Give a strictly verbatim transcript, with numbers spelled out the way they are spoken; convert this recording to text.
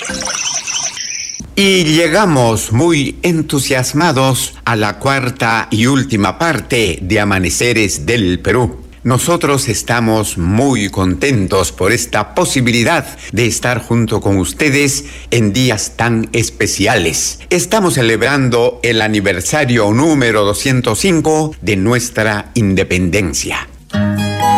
Y llegamos muy entusiasmados a la cuarta y última parte de Amaneceres del Perú. Nosotros estamos muy contentos por esta posibilidad de estar junto con ustedes en días tan especiales. Estamos celebrando el aniversario número doscientos cinco de nuestra independencia.